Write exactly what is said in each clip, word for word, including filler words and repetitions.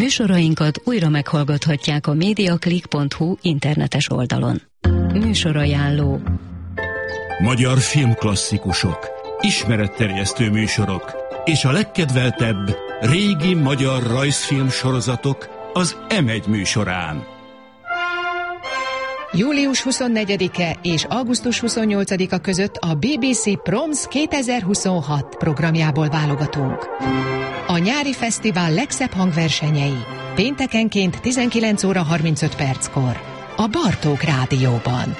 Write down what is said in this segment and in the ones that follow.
Műsorainkat újra meghallgathatják a mediaclick pont hu internetes oldalon. Műsorajánló. Magyar filmklasszikusok, ismeretterjesztő műsorok és a legkedveltebb régi magyar rajzfilm sorozatok az em egy műsorán. július huszonnegyedike és augusztus huszonnyolcadika között a bé bé cé Proms kétezer-huszonhat programjából válogatunk. A nyári fesztivál legszebb hangversenyei péntekenként tizenkilenc óra harmincöt perckor a Bartók Rádióban.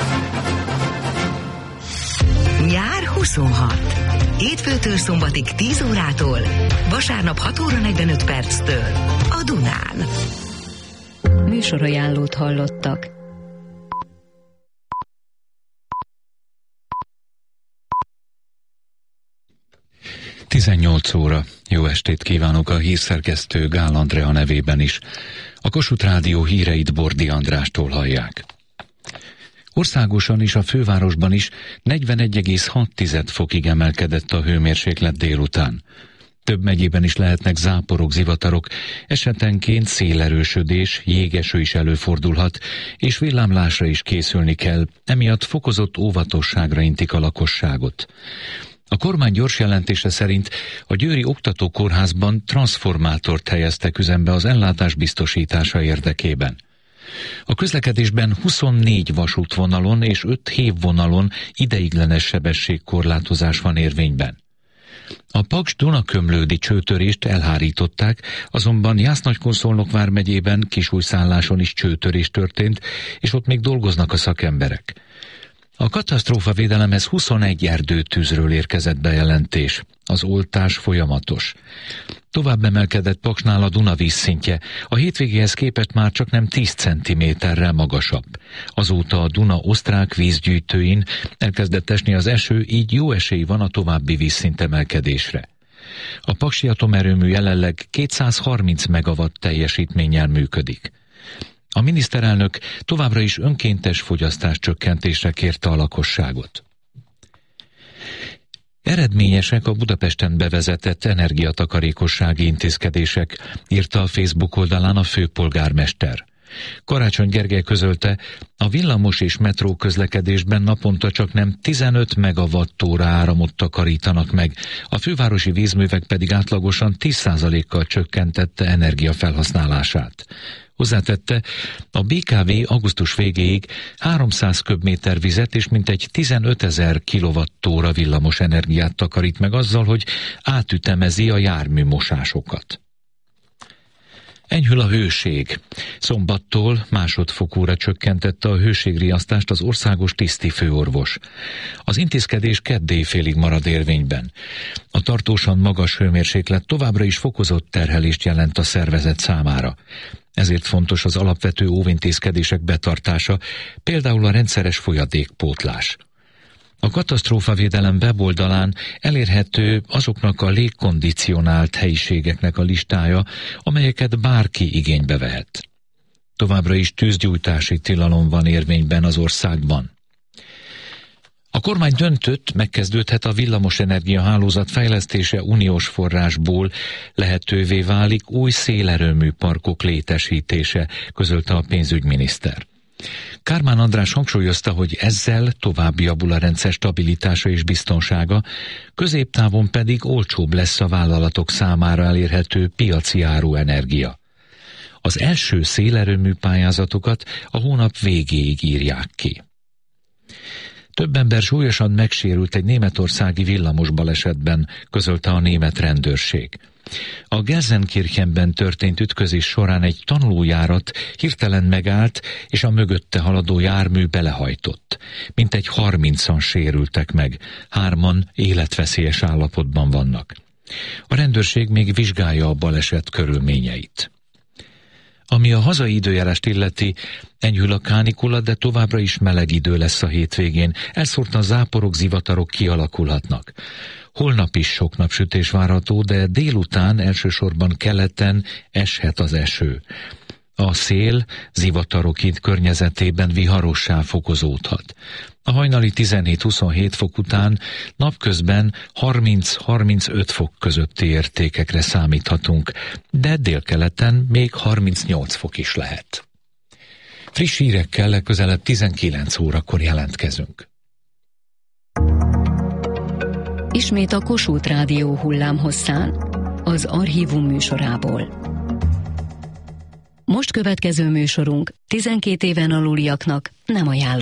Nyár huszonhat. Hétfőtől szombatig tíz órától, vasárnap hat óra negyvenöt perctől a Dunán. Műsorajánlót hallottak. tizennyolc óra. Jó estét kívánok a hírszerkesztő Gál Andrea nevében is. A Kossuth Rádió híreit Bordi Andrástól hallják. Országosan is a fővárosban is negyvenegy egész hat fokig emelkedett a hőmérséklet délután. Több megyében is lehetnek záporok, zivatarok, esetenként szélerősödés, jégeső is előfordulhat, és villámlásra is készülni kell, emiatt fokozott óvatosságra intik a lakosságot. A kormány gyors jelentése szerint a Győri Oktatókórházban transzformátort helyeztek üzembe az ellátás biztosítása érdekében. A közlekedésben huszonnégy vasútvonalon és öt hévvonalon ideiglenes sebességkorlátozás van érvényben. A Paks-Dunakömlődi csőtörést elhárították, azonban Jász-Nagykun-Szolnok vármegyében Kisújszálláson is csőtörés történt, és ott még dolgoznak a szakemberek. A katasztrófavédelemhez huszonegy erdőtűzről érkezett bejelentés. Az oltás folyamatos. Tovább emelkedett Paksnál a Duna vízszintje, a hétvégéhez képest már csak nem tíz centiméterrel magasabb. Azóta a Duna osztrák vízgyűjtőin elkezdett esni az eső, így jó esély van a további vízszintemelkedésre. A paksi atomerőmű jelenleg kétszázharminc megawatt teljesítménnyel működik. A miniszterelnök továbbra is önkéntes fogyasztás csökkentésre kérte a lakosságot. Eredményesek a Budapesten bevezetett energiatakarékossági intézkedések, írta a Facebook oldalán a főpolgármester. Karácsony Gergely közölte, a villamos és metró közlekedésben naponta csak nem tizenöt megawattóra áramot takarítanak meg, a fővárosi vízművek pedig átlagosan tíz százalékkal csökkentette energiafelhasználását. Hozzátette, a bé ká vé augusztus végéig háromszáz köbméter vizet és mintegy tizenötezer kilowattóra villamos energiát takarít meg azzal, hogy átütemezi a járműmosásokat. Enyhül a hőség. Szombattól másodfokúra csökkentette a hőségriasztást az országos tisztifőorvos. Az intézkedés keddéjfélig marad érvényben. A tartósan magas hőmérséklet továbbra is fokozott terhelést jelent a szervezet számára. Ezért fontos az alapvető óvintézkedések betartása, például a rendszeres folyadékpótlás. A katasztrófavédelem weboldalán elérhető azoknak a légkondicionált helyiségeknek a listája, amelyeket bárki igénybe vehet. Továbbra is tűzgyújtási tilalom van érvényben az országban. A kormány döntött, megkezdődhet a villamosenergia hálózat fejlesztése uniós forrásból, lehetővé válik új szélerőmű parkok létesítése, közölte a pénzügyminiszter. Kármán András hangsúlyozta, hogy ezzel tovább javul a rendszer stabilitása és biztonsága, középtávon pedig olcsóbb lesz a vállalatok számára elérhető piaci áru energia. Az első szélerőmű pályázatokat a hónap végéig írják ki. Több ember súlyosan megsérült egy németországi villamos balesetben, közölte a német rendőrség. A Gelsenkirchenben történt ütközés során egy tanulójárat hirtelen megállt, és a mögötte haladó jármű belehajtott. Mintegy harmincan sérültek meg, hárman életveszélyes állapotban vannak. A rendőrség még vizsgálja a baleset körülményeit. Ami a hazai időjárást illeti, enyhül a kánikula, de továbbra is meleg idő lesz a hétvégén, elszórtan záporok, zivatarok kialakulhatnak. Holnap is sok napsütés várható, de délután elsősorban keleten eshet az eső. A szél zivatarok környezetében viharossá fokozódhat. A hajnali tizenhét-huszonhét fok után napközben harminc-harmincöt fok közötti értékekre számíthatunk, de délkeleten még harmincnyolc fok is lehet. Friss hírekkel legközelebb tizenkilenc órakor jelentkezünk. Ismét a Kossuth Rádió hullámhosszán, az Archívum műsorából. Most következő műsorunk tizenkét éven aluliaknak nem ajánlott.